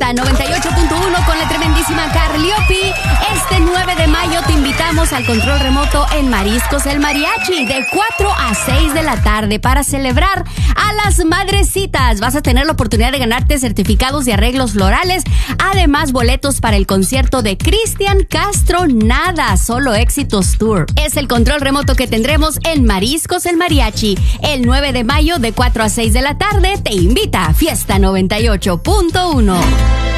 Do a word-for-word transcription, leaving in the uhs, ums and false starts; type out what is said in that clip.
Fiesta noventa y ocho punto uno con la tremendísima Carliopi. Este nueve de mayo te invitamos al control remoto en Mariscos El Mariachi de cuatro a seis de la tarde para celebrar a las madrecitas. Vas a tener la oportunidad de ganarte certificados de arreglos florales, además boletos para el concierto de Cristian Castro Nada, Solo Éxitos Tour. Es el control remoto que tendremos en Mariscos El Mariachi el nueve de mayo de cuatro a seis de la tarde. Te invita a Fiesta noventa y ocho punto uno.